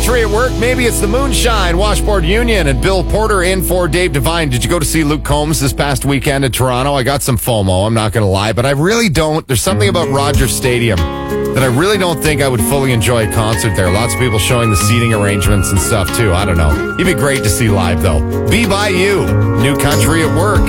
Country at work. Maybe it's the Moonshine, Washboard Union, and Bill Porter in for Dave Devine. Did you go to see Luke Combs this past weekend in Toronto? I got some FOMO, I'm not going to lie, but I really don't. There's something about Rogers Stadium that I really don't think I would fully enjoy a concert there. Lots of people showing the seating arrangements and stuff, too. I don't know. It'd be great to see live, though. Be By You, New Country at Work.